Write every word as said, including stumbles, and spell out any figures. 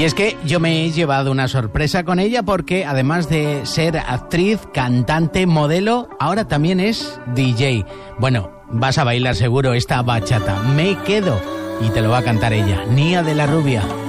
Y es que yo me he llevado una sorpresa con ella porque además de ser actriz, cantante, modelo, ahora también es D J. Bueno, vas a bailar seguro esta bachata. Me quedo. Y te lo va a cantar ella, Nia de la Rubia.